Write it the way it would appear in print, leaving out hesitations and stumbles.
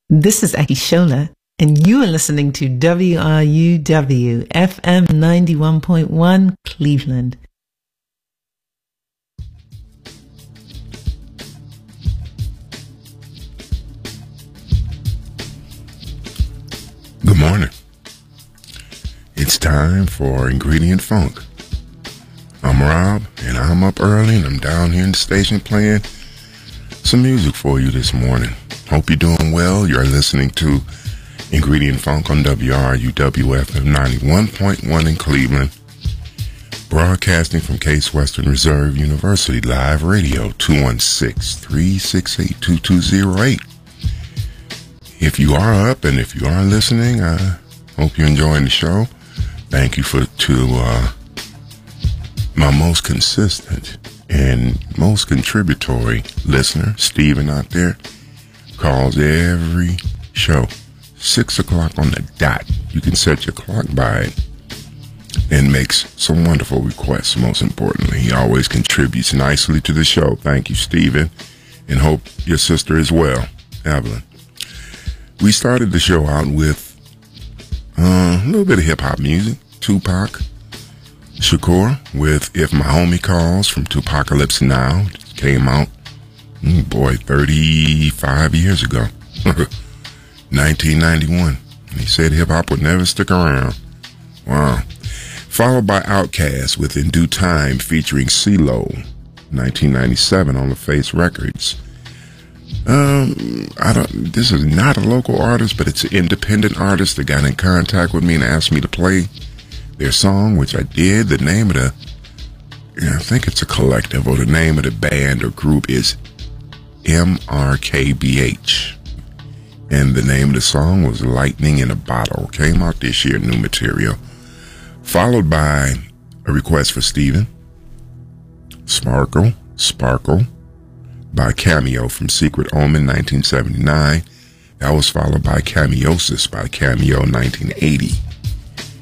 This is Aki Shola, and you are listening to WRUW FM 91.1 Cleveland. Good morning. It's time for Ingredient Funk. I'm Rob, and I'm up early, and I'm down here in the station playing some music for you this morning. Hope you're doing well. You're listening to Ingredient Funk on WRUW FM 91.1 in Cleveland, broadcasting from Case Western Reserve University Live Radio, 216-368-2208. If you are up and if you are listening, I hope you're enjoying the show. Thank you to my most consistent and most contributory listener, Steven out there. Calls every show, 6 o'clock on the dot. You can set your clock by it and makes some wonderful requests. Most importantly, he always contributes nicely to the show. Thank you, Steven, and hope your sister is well, Evelyn. We started the show out with a little bit of hip-hop music. Tupac Shakur with If My Homie Calls from Tupacalypse Now. It came out, 35 years ago. 1991. He said hip-hop would never stick around. Wow. Followed by Outkast with In Due Time featuring CeeLo, 1997 on LaFace Records. This is not a local artist, but it's an independent artist that got in contact with me and asked me to play their song, which I did. The name of I think it's a collective, or the name of the band or group is MRKBH. And the name of the song was Lightning in a Bottle. Came out this year, new material. Followed by a request for Steven. Sparkle by Cameo from Secret Omen, 1979. That was followed by Cameosis by Cameo, 1980.